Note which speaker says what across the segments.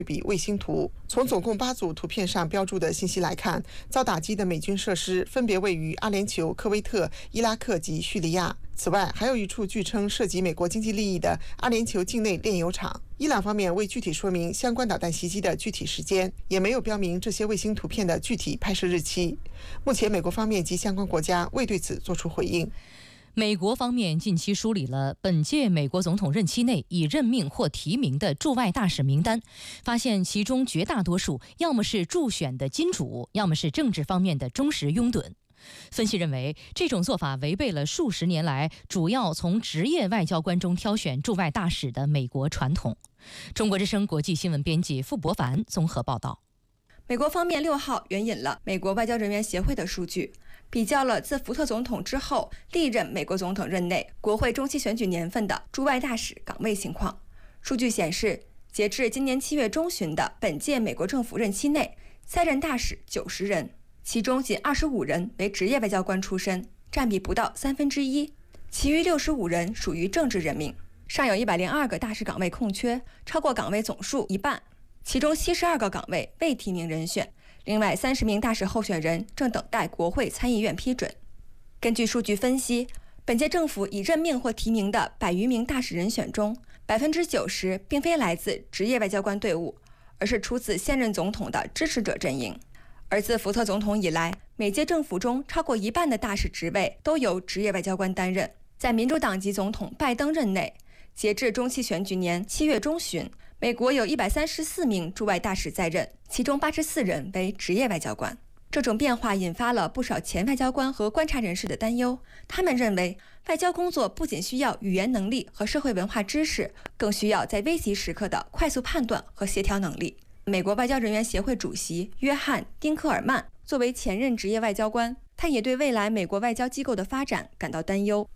Speaker 1: 比卫星图。从总共8组图片上标注的信息来看，遭打击的美军设施分别位于阿联酋、科威特、伊拉克及叙利亚。此外，还有一处据称涉及美国经济利益的阿联酋境内炼油厂。伊朗方面未具体说明相关导弹袭击的具体时间，也没有标明这些卫星图片的具体拍摄日期。目前，美国方面及相关国家未对此作出回应。
Speaker 2: 美国方面近期梳理了本届美国总统任期内已任命或提名的驻外大使名单，发现其中绝大多数要么是助选的金主，要么是政治方面的忠实拥趸。分析认为，这种做法违背了数十年来主要从职业外交官中挑选驻外大使的美国传统。中国之声国际新闻编辑傅博凡综合报道。
Speaker 3: 美国方面6号援引了美国外交人员协会的数据，比较了自福特总统之后历任美国总统任内国会中期选举年份的驻外大使岗位情况。数据显示，截至今年7月中旬的本届美国政府任期内，在任大使90人，其中仅25人为职业外交官出身，占比不到1/3，其余65人属于政治任命。尚有102个大使岗位空缺，超过岗位总数一半，其中72个岗位未提名人选，另外30名大使候选人正等待国会参议院批准。根据数据分析，本届政府已任命或提名的100余名大使人选中，90%并非来自职业外交官队伍，而是出自现任总统的支持者阵营。而自福特总统以来，每届政府中超过一半的大使职位都由职业外交官担任。在民主党籍总统拜登任内，截至中期选举年7月中旬，美国有134名驻外大使在任，其中84人为职业外交官。这种变化引发了不少前外交官和观察人士的担忧，他们认为外交工作不仅需要语言能力和社会文化知识，更需要在危急时刻的快速判断和协调能力。美国外交人员协会主席约翰·丁克尔曼作为前任职业外交官，他也对未来美国外交机构的发展感到担忧。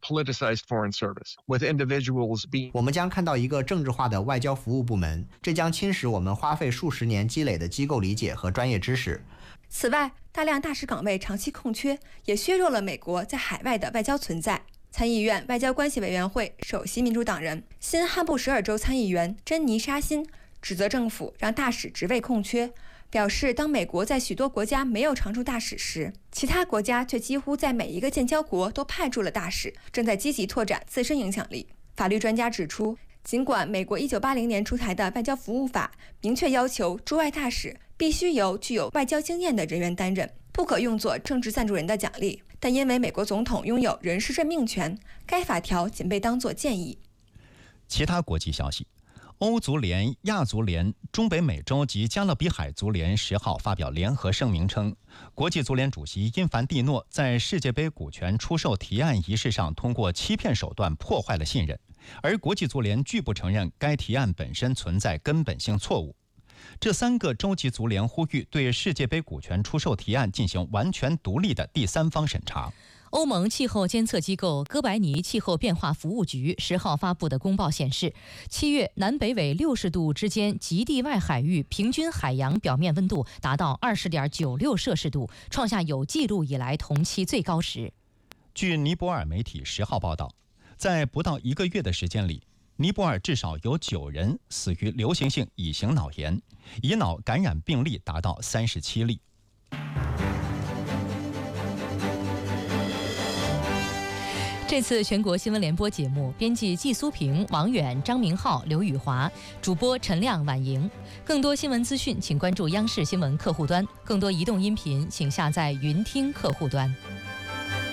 Speaker 4: 我们将看到一个政治化的外交服务部门，这将侵蚀我们花费数十年积累的机构理解和专业知识。
Speaker 3: 此外，大量大使岗位长期空缺，也削弱了美国在海外的外交存在。参议院外交关系委员会首席民主党人、新罕布什尔州参议员珍妮·沙辛指责政府让大使职位空缺，表示当美国在许多国家没有常驻大使时，其他国家却几乎在每一个建交国都派驻了大使，正在积极拓展自身影响力。法律专家指出，尽管美国1980年出台的外交服务法明确要求驻外大使必须由具有外交经验的人员担任，不可用作政治赞助人的奖励，但因为美国总统拥有人事任命权，该法条仅被当作建议。
Speaker 5: 其他国际消息，欧足联、亚足联、中北美洲及加勒比海足联10号发表联合声明称，国际足联主席因凡蒂诺在世界杯股权出售提案仪式上通过欺骗手段破坏了信任，而国际足联拒不承认该提案本身存在根本性错误。这3个洲际足联呼吁对世界杯股权出售提案进行完全独立的第三方审查。
Speaker 2: 欧盟气候监测机构哥白尼气候变化服务局10号发布的公报显示，7月南北纬60度之间极地外海域平均海洋表面温度达到20.96摄氏度，创下有记录以来同期最高值。
Speaker 5: 据尼泊尔媒体10号报道，在不到1个月的时间里，尼泊尔至少有9人死于流行性乙型脑炎，乙脑感染病例达到37例。
Speaker 2: 这次全国新闻联播节目，编辑季苏平、王远、张明浩、刘宇华，主播陈亮、婉莹。更多新闻资讯，请关注央视新闻客户端；更多移动音频，请下载云听客户端。